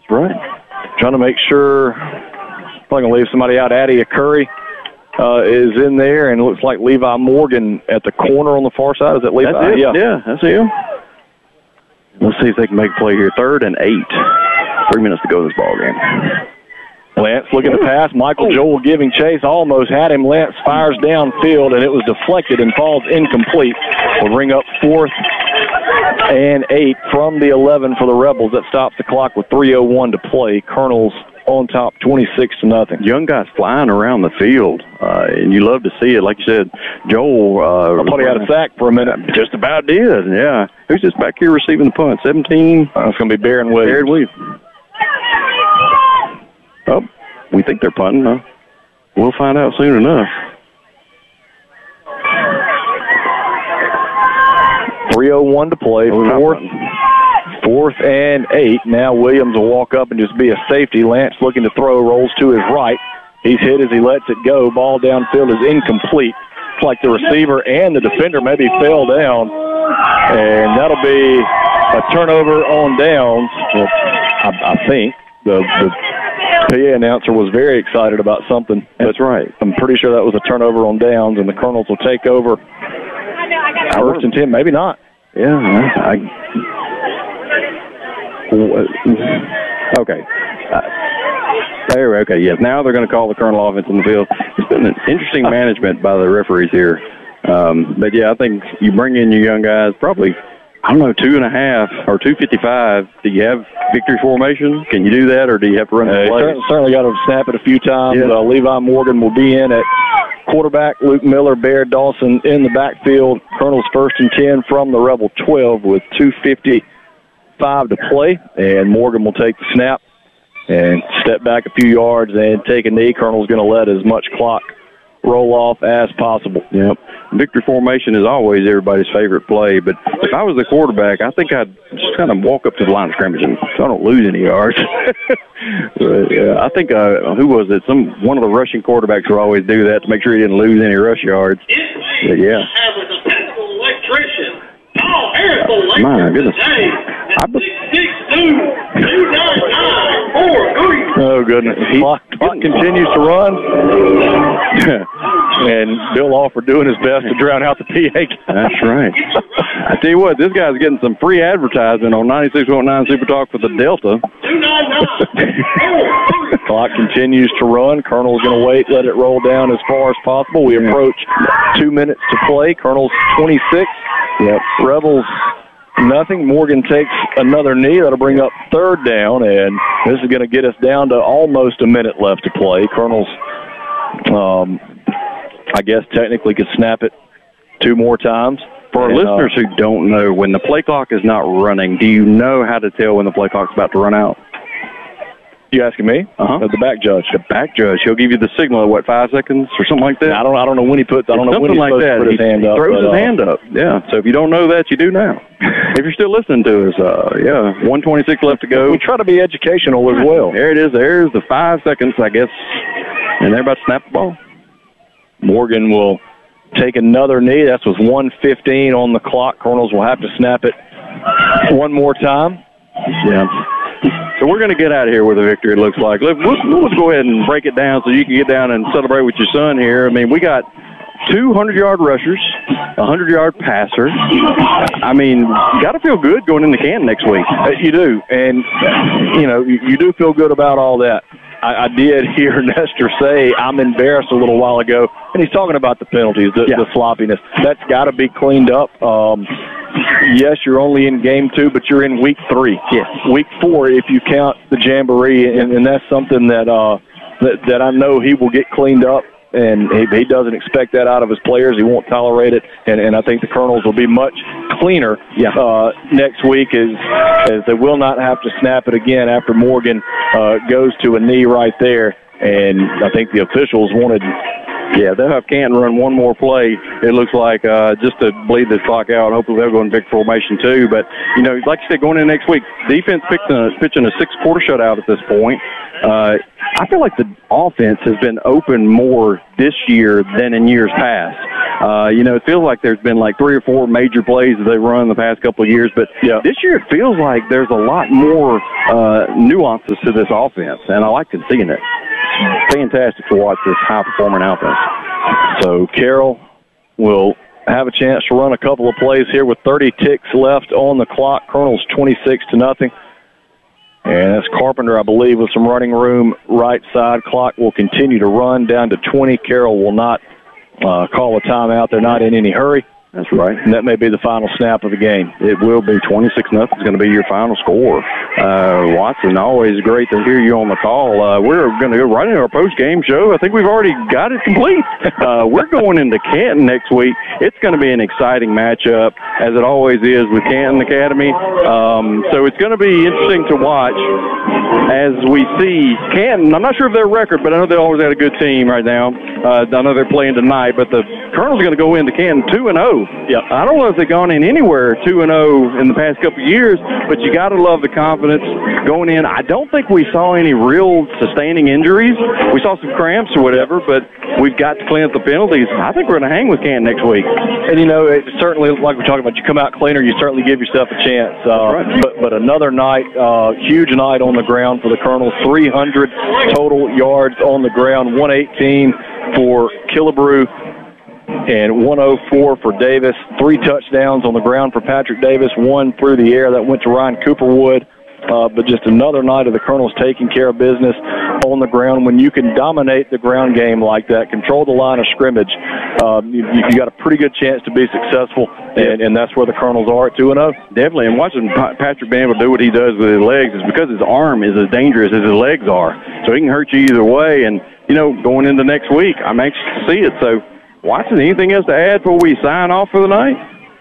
Right. Trying to make sure, I'm going to leave somebody out. Addie Curry is in there, and it looks like Levi Morgan at the corner on the far side. Is that Levi? That's it. Yeah, that's him. Let's see if they can make a play here. 3rd and 8. 3 minutes to go in this ball game. Lance looking to pass. Michael Joel giving chase. Almost had him. Lance fires downfield, and it was deflected and falls incomplete. We'll bring up 4th and 8 from the 11 for the Rebels. That stops the clock with 3:01 to play. Colonels on top 26-0. Young guys flying around the field, and you love to see it. Like you said, Joel. I thought he had a sack for a minute. Just about did, yeah. Who's this back here receiving the punt? 17? It's going to be Barron Williams. Barron Williams. Oh, we think they're punting, huh? We'll find out soon enough. 3:01 to play. 4th and 8. Now Williams will walk up and just be a safety. Lance looking to throw, rolls to his right. He's hit as he lets it go. Ball downfield is incomplete. It's like the receiver and the defender maybe fell down. And that'll be a turnover on downs. I think the PA announcer was very excited about something. That's right. I'm pretty sure that was a turnover on downs, and the Colonels will take over. 1st and 10, maybe not. Yeah, okay. Okay, yes. Now they're going to call the Colonel offense in the field. It's been an interesting management by the referees here. But, yeah, I think you bring in your young guys probably, 2.5 or 2:55. Do you have victory formation? Can you do that, or do you have to run the play? Certainly got to snap it a few times. Yeah. Levi Morgan will be in at quarterback. Luke Miller, Bear Dawson in the backfield. Colonel's 1st and 10 from the Rebel 12 with 2:55 to play. And Morgan will take the snap and step back a few yards and take a knee. Colonel's going to let as much clock roll off as possible. Yep. Victory formation is always everybody's favorite play, but if I was the quarterback, I think I'd just kind of walk up to the line of scrimmage so I don't lose any yards. But, I think, who was it? One of the rushing quarterbacks would always do that to make sure he didn't lose any rush yards. But, yeah. My goodness. Oh, goodness. Clock continues to run. And Bill Alford doing his best to drown out the PA. That's right. I tell you what, this guy's getting some free advertising on 96.9 Super Talk for the Delta. Clock continues to run. Colonel's going to wait, let it roll down as far as possible. We approach 2 minutes to play. Colonel's 26. Yep. Rebels nothing. Morgan takes another knee. That'll bring up 3rd down, and this is going to get us down to almost a minute left to play. Colonel's, I guess, technically could snap it 2 more times. For our listeners who don't know, when the play clock is not running, do you know how to tell when the play clock's about to run out? You asking me? The back judge. The back judge. He'll give you the signal at 5 seconds or something like that. I don't know when he puts. I don't know when he's supposed to put his hand up. He throws his hand up. Yeah. So if you don't know that, you do now. If you're still listening to us, 1:26 left to go. We try to be educational as well. There it is. There's the 5 seconds, I guess, and they're about to snap the ball. Morgan will take another knee. That was 1:15 on the clock. Colonels will have to snap it one more time. Yeah. So we're going to get out of here with a victory, it looks like. Let's go ahead and break it down so you can get down and celebrate with your son here. I mean, we got 200-yard rushers, a 100-yard passer. I mean, you got to feel good going into Canton next week. You do. And, you do feel good about all that. I did hear Nestor say, I'm embarrassed a little while ago, and he's talking about the penalties, the sloppiness. That's got to be cleaned up. Yes, you're only in game 2, but you're in week 3. Yes. Week 4, if you count the jamboree, and that's something that I know he will get cleaned up, and he doesn't expect that out of his players. He won't tolerate it, and I think the Colonels will be much cleaner next week as they will not have to snap it again after Morgan goes to a knee right there, and I think the officials wanted – yeah, they'll have Canton run one more play, it looks like, just to bleed this clock out. Hopefully they'll go in big formation too. But, like you said, going in next week, defense pitching a 6-quarter shutout at this point. I feel like the offense has been open more this year than in years past. It feels like there's been like 3 or 4 major plays that they've run the past couple of years, but this year it feels like there's a lot more nuances to this offense, and I like seeing it. Fantastic to watch this high-performing offense. So Carroll will have a chance to run a couple of plays here with 30 ticks left on the clock. Colonel's 26-0. And that's Carpenter, I believe, with some running room right side. Clock will continue to run down to 20. Carroll will not call a timeout. They're not in any hurry. That's right. And that may be the final snap of the game. It will be 26-0. It's going to be your final score. Watson, always great to hear you on the call. We're going to go right into our post-game show. I think we've already got it complete. We're going into Canton next week. It's going to be an exciting matchup, as it always is with Canton Academy. So it's going to be interesting to watch as we see Canton. I'm not sure of their record, but I know they always had a good team right now. I know they're playing tonight, but the Colonel's going to go into Canton 2-0. Yeah, I don't know if they've gone in anywhere 2-0 in the past couple of years, but you got to love the confidence going in. I don't think we saw any real sustaining injuries. We saw some cramps or whatever, but we've got to clean up the penalties. I think we're going to hang with Canton next week. And, it's certainly, like we're talking about, you come out cleaner, you certainly give yourself a chance. Right. But another night, huge night on the ground for the Colonel. 300 total yards on the ground, 118 for Killebrew, and 104 for Davis. 3 touchdowns on the ground for Patrick Davis, 1 through the air. That went to Ryan Cooperwood. But just another night of the Colonels taking care of business on the ground. When you can dominate the ground game like that, control the line of scrimmage, you got a pretty good chance to be successful, and that's where the Colonels are at 2-0. Definitely, and watching Patrick being able to do what he does with his legs is because his arm is as dangerous as his legs are. So he can hurt you either way, and, going into next week, I'm anxious to see it. So, Watson, anything else to add before we sign off for the night?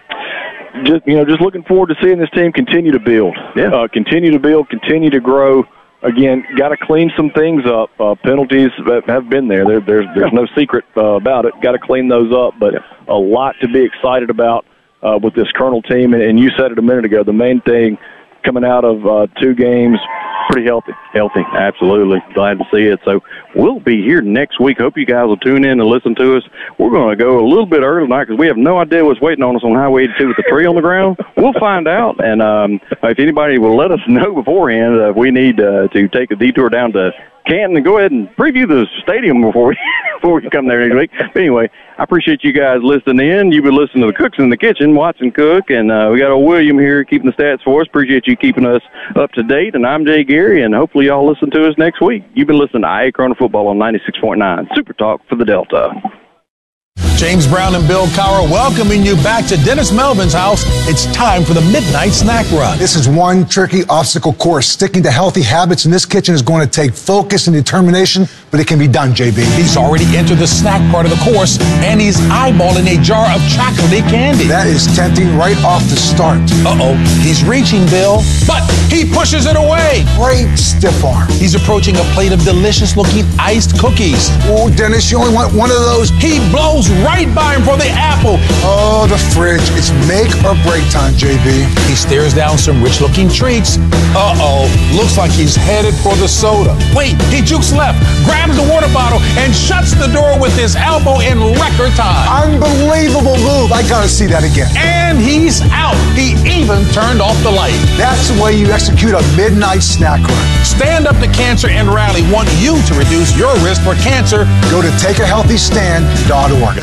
Just looking forward to seeing this team continue to build. Yeah. Continue to build, continue to grow. Again, got to clean some things up. Penalties have been there. There's no secret about it. Got to clean those up, but a lot to be excited about with this Colonel team. And you said it a minute ago, the main thing coming out of 2 games, pretty healthy. Healthy, absolutely. Glad to see it. So we'll be here next week. Hope you guys will tune in and listen to us. We're going to go a little bit early tonight because we have no idea what's waiting on us on Highway 82 with the tree on the ground. We'll find out. And if anybody will let us know beforehand if we need to take a detour down to Canton and go ahead and preview the stadium before we come there next week. But anyway, I appreciate you guys listening in. You've been listening to the Cooks in the Kitchen, Watson Cook, and we got old William here keeping the stats for us. Appreciate you keeping us up to date. And I'm Jay Gary, and hopefully y'all listen to us next week. You've been listening to IA Corona Football on 96.9 Super Talk for the Delta. James Brown and Bill Cowher welcoming you back to Dennis Melvin's house. It's time for the Midnight Snack Run. This is one tricky obstacle course. Sticking to healthy habits in this kitchen is going to take focus and determination, but it can be done, JB. He's already entered the snack part of the course, and he's eyeballing a jar of chocolatey candy. That is tempting right off the start. Uh-oh, he's reaching, Bill, but he pushes it away. Great stiff arm. He's approaching a plate of delicious-looking iced cookies. Oh, Dennis, you only want one of those. He blows right by him for the apple. Oh, the fridge. It's make or break time, JB. He stares down some rich-looking treats. Uh-oh, looks like he's headed for the soda. Wait, he jukes left, grabs the water bottle, and shuts the door with his elbow in record time. Unbelievable move. I gotta see that again. And he's out. He even turned off the light. That's the way you execute a midnight snack run. Stand Up to Cancer and Rally want you to reduce your risk for cancer. Go to takeahealthystand.org.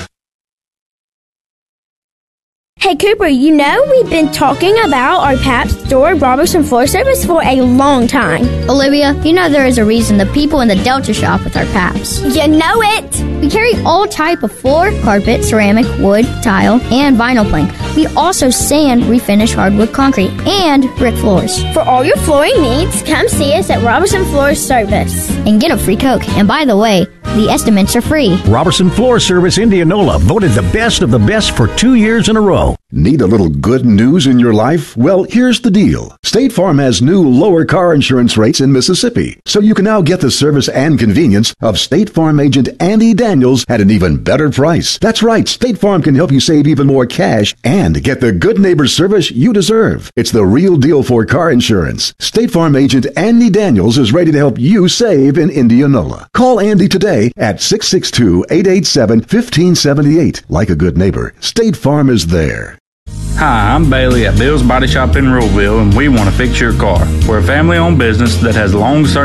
Hey Cooper, we've been talking about our PAP store, Robertson Floor Service, for a long time. Olivia, there is a reason the people in the Delta shop with our PAPs. You know it! We carry all type of floor, carpet, ceramic, wood, tile, and vinyl plank. We also sand, refinish hardwood concrete, and brick floors. For all your flooring needs, come see us at Robertson Floor Service. And get a free Coke. And by the way, the estimates are free. Robertson Floor Service Indianola, voted the best of the best for 2 years in a row. Need a little good news in your life? Well, here's the deal. State Farm has new lower car insurance rates in Mississippi, so you can now get the service and convenience of State Farm agent Andy Daniels at an even better price. That's right, State Farm can help you save even more cash and get the good neighbor service you deserve. It's the real deal for car insurance. State Farm agent Andy Daniels is ready to help you save in Indianola. Call Andy today at 662-887-1578. Like a good neighbor, State Farm is there. Hi, I'm Bailey at Bill's Body Shop in Ruleville, and we want to fix your car. We're a family-owned business that has long served